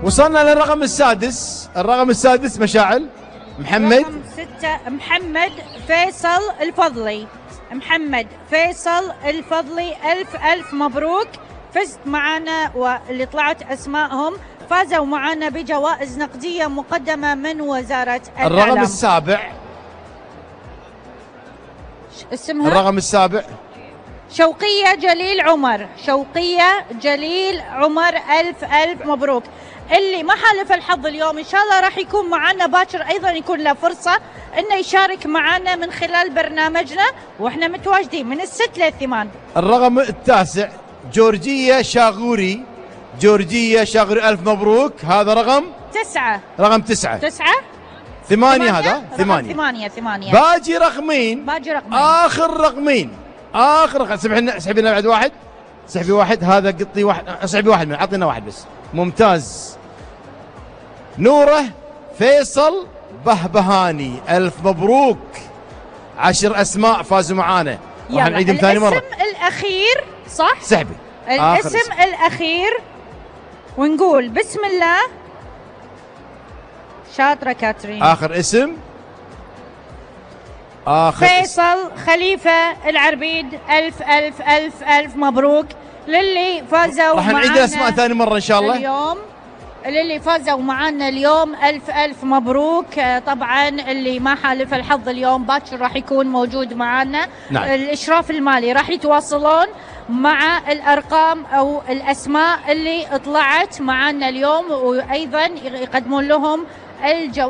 وصلنا للرقم السادس. الرقم السادس مشاعل محمد. رقم 6 محمد فيصل الفضلي. محمد فيصل الفضلي، ألف مبروك، فزت معنا، واللي طلعت أسمائهم فازوا معنا بجوائز نقدية مقدمة من وزارة الإعلام. الرقم السابع. اسمها الرقم السابع شوقية جليل عمر. شوقية جليل عمر، ألف مبروك. اللي ما حالف الحظ اليوم إن شاء الله راح يكون معنا باكر، أيضا يكون له فرصة إنه يشارك معنا من خلال برنامجنا، وإحنا متواجدين من 6 ل8. الرقم التاسع جورجية شاغوري. جورجية شاغوري، ألف مبروك. هذا رقم 9. رقم 9. 8 هذا 8. باقي رقمين. آخر رقمين. اسحبي لنا بعد واحد. اسحبي واحد، هذا قطي واحد، اسحبي واحد منه، اعطينا واحد بس. ممتاز. نوره فيصل بهبهاني، ألف مبروك. 10 أسماء فازوا معانا، راح نعيدهم ثاني مرة. الاسم الأخير صح؟ سحبي الاسم الأخير ونقول بسم الله. شاطرة كاترين. آخر اسم فيصل خليفة العربيد، ألف مبروك للي فازوا راح نعيد الأسماء ثاني مرة إن شاء الله اليوم. اللي فازوا معنا اليوم ألف مبروك. طبعا اللي ما حالف الحظ اليوم باكر راح يكون موجود معنا. نعم. الإشراف المالي راح يتواصلون مع الأرقام أو الأسماء اللي طلعت معنا اليوم، وأيضا يقدمون لهم الجوائز.